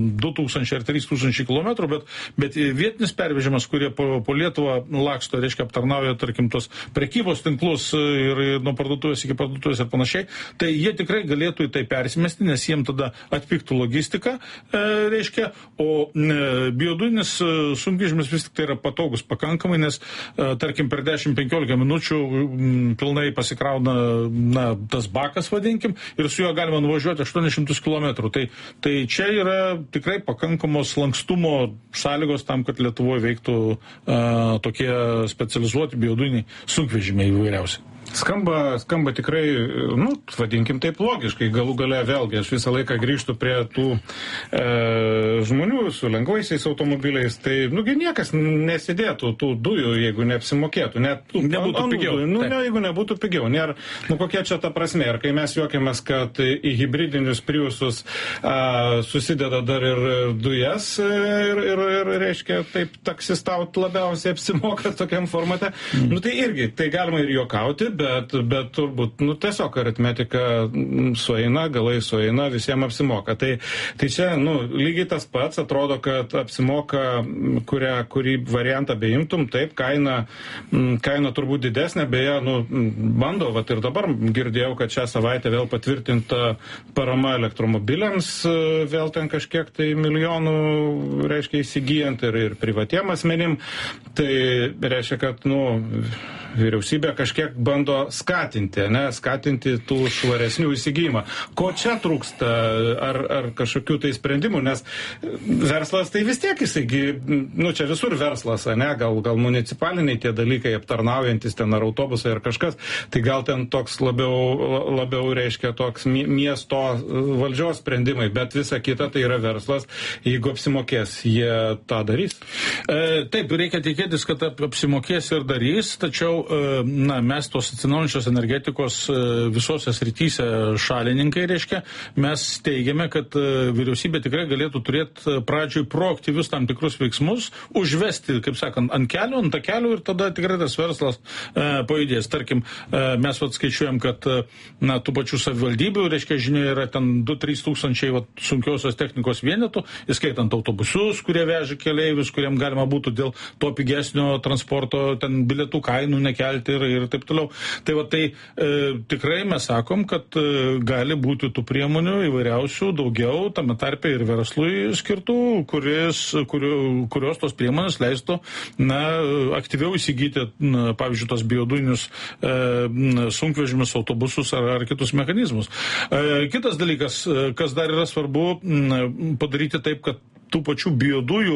2000 ar 3000 km, bet vietinis pervežimas, kurie po Lietuvą laksto, reiškia aptarnauja, tarkim, tos prekybos tinklus ir nuo parduotuvės iki parduotuvės ir panašiai, tai jie tikrai galėtų į tai persimesti, nes jiem tada atpigtų logistika, reiškia, o biodujinis sunkvežimis vis tik tai yra patogus pakankamai, nes, tarkim, per 10-15 minučių pilnai pasikrauna tas bakas, vadinkim, ir su juo galima nuvažiuoti 800 km. Tai čia yra tikrai pakankamos lankstumo sąlygos tam, kad Lietuvoje veiktų tokie specializuoti biodujiniai sunkvežimiai įvairiausi. Skamba tikrai, vadinkim taip logiškai, galų gale vėlgi, aš visą laiką grįžtu prie tų žmonių su lengvaisiais automobiliais, tai, niekas nesidėtų tų dujų, jeigu neapsimokėtų, nebūtų pigiau. Jeigu nebūtų pigiau, nėra, kokia čia ta prasme, ir kai mes juokiamės, kad į hibridinius Priusus susideda dar ir dujas ir reiškia, taip taksistaut labiausiai apsimoka tokiam formate, tai irgi, tai galima ir juokauti, bet turbūt, tiesiog aritmetika sueina, galai sueina, visiems apsimoka. Tai čia, lygiai tas pats, atrodo, kad apsimoka, kurį variantą beimtum, taip, kaina turbūt didesnė, beje, bando, ir dabar girdėjau, kad šią savaitę vėl patvirtinta parama elektromobiliams, vėl ten kažkiek tai milijonų, reiškia, įsigijant ir privatiem asmenim, tai reiškia, kad, vyriausybė kažkiek bando skatinti tų švaresnių įsigijimą. Ko čia trūksta? Ar kažkokių tai sprendimų? Nes verslas tai vis tiek čia visur verslas, gal municipaliniai tie dalykai aptarnaujantis ten ar autobusai ar kažkas, tai gal ten toks labiau reiškia toks miesto valdžios sprendimai, bet visa kita tai yra verslas. Jeigu apsimokės, jie tą darys? Taip, reikia tikėtis, kad apsimokės ir darys, tačiau mes tos atsinaujinančios energetikos visose srityse šalininkai, reiškia, mes teigiame, kad vyriausybė tikrai galėtų turėti pradžioj proaktyvius tam tikrus veiksmus, užvesti, kaip sakant, ant takelių ir tada tikrai tas verslas pajudės. Tarkim, mes skaičiuojam, kad tų pačių savivaldybių, reiškia, žinia, yra ten 2-3 tūkstančiai sunkiosios technikos vienetų, įskaitant autobusus, kurie veža keleivius, kuriem galima būtų dėl to pigesnio transporto ten bilietų kainų nekelti ir taip toliau. Tai tikrai mes sakom, kad gali būti tų priemonių įvairiausių daugiau, tame tarpe ir verslui skirtų, kurios tos priemonės leistų aktyviau įsigyti, pavyzdžiui, tos biodujinius sunkvežimius, autobusus ar kitus mechanizmus. Kitas dalykas, kas dar yra svarbu, padaryti taip, kad tų pačių biodujų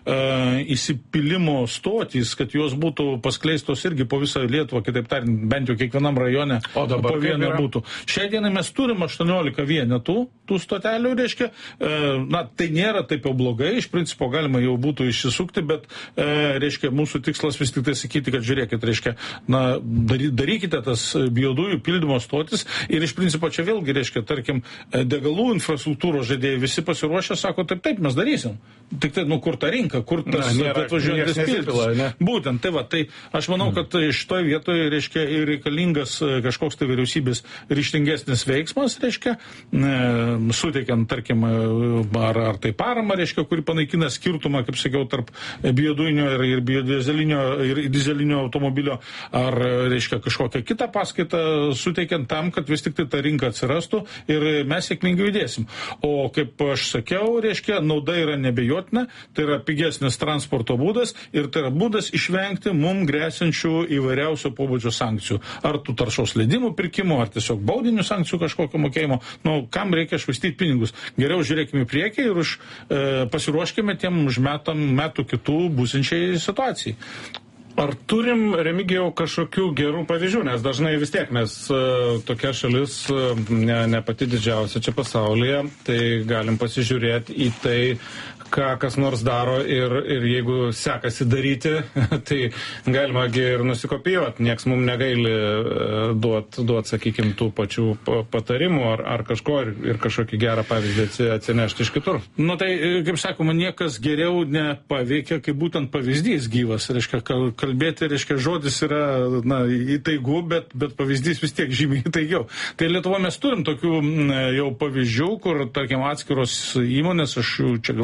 įsipylimo stotys, kad jos būtų paskleistos irgi po visą Lietuvą, kitaip tariant, bent jau kiekvienam rajone po vieną būtų. Šiai dienai mes turim 18 vienetų tų stotelių, reiškia, tai nėra taip jau blogai, iš principo galima jau būtų išsisukti, bet, reiškia, mūsų tikslas vis tik tai sakyti, kad žiūrėkit, reiškia, darykite tas biodujų pildymo stotis ir iš principo čia vėlgi, reiškia, tarkim, degalų infrastruktūros žaidėjai visi pasiruošę, sako, taip, mes darysim. Tik tai, kur ta rinka, kur tas atvažiuojantis pildymas. Būtent, tai aš manau, kad šitoje vietoje, reiškia, reikalingas kažkoks tai vyriausybės ryžtingesnis veiksmas, reiškia, suteikiant, tarkim, ar tai paramą, reiškia, kuri panaikina skirtumą, kaip sakiau, tarp biodujinio ir biodizelinio ir dizelinio automobilio, ar, reiškia, kažkokią kitą paskaitą suteikiant tam, kad vis tik tai ta rinka atsirastų ir mes sėkmingai judėsim. O kaip aš sakiau, reiškia, nauda yra nebejotina, tai yra pigesnis transporto būdas ir tai yra būdas išvengti mums grėsiančių įvairiausio pobūdžio sankcijų. Ar tų taršos leidimų pirkimo, ar tiesiog baudinių sankcijų kažkokio mokėjimo. Kam reikia švaistyti pinigus? Geriau žiūrėkime į priekį ir pasiruoškime tiem už metų kitų būsinčiai situacijai. Ar turim, Remigijau, kažkokių gerų pavyzdžių, nes dažnai vis tiek mes tokia šalis ne pati didžiausia čia pasaulyje, tai galim pasižiūrėti į tai, ką kas nors daro ir jeigu sekasi daryti, tai galima ir nusikopijuoti. Nieks mums negaili duot, sakykime, tų pačių patarimų ar kažko ir kažkokį gerą pavyzdį atsinešti iš kitur. Tai, kaip sakoma, niekas geriau nepaveikia, kaip būtent pavyzdys gyvas. Reiškia, kalbėti, reiškia, žodis yra, na, įtaigu, bet pavyzdys vis tiek žymiai įtaigiau. Tai Lietuvoje mes turim tokių jau pavyzdžių, kur, tarkim, atskiros įmonės, aš čia